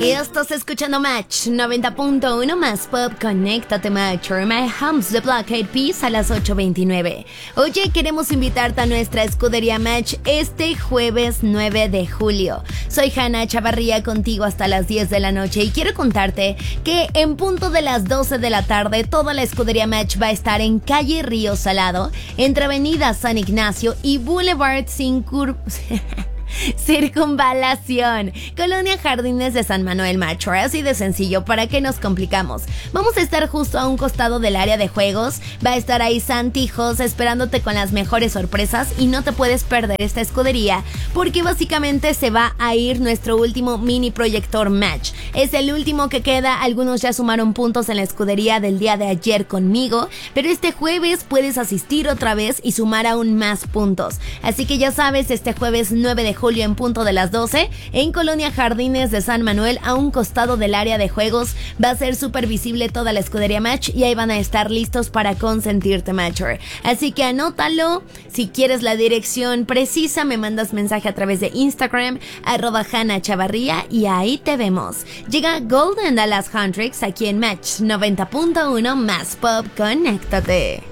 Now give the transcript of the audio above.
Y estás escuchando Match 90.1 más pop. Conéctate, Match. My Humps the Black Eyed Peas a las 8:29. Oye, queremos invitarte a nuestra escudería Match este jueves 9 de julio. Soy Hanna Chavarría, contigo hasta las 10 de la noche, y quiero contarte que en punto de las 12 de la tarde toda la escudería Match va a estar en calle Río Salado, entre avenida San Ignacio y Boulevard Circunvalación, Colonia Jardines de San Manuel, Macho. Así de sencillo, ¿para qué nos complicamos? Vamos a estar justo a un costado del área de juegos. Va a estar ahí Santi Jos esperándote con las mejores sorpresas, y no te puedes perder esta escudería porque básicamente se va a ir nuestro último mini proyector Match. Es el último que queda. Algunos ya sumaron puntos en la escudería del día de ayer conmigo, pero este jueves puedes asistir otra vez y sumar aún más puntos. Así que ya sabes, este jueves 9 de julio en punto de las 12 en Colonia Jardines de San Manuel, a un costado del área de juegos, va a ser súper visible toda la escudería Match y ahí van a estar listos para consentirte, Matcher. Así que anótalo. Si quieres la dirección precisa, me mandas mensaje a través de Instagram @HannaChavarría y ahí te vemos. Llega Golden Dallas Huntrix aquí en Match 90.1 más pop. Conéctate.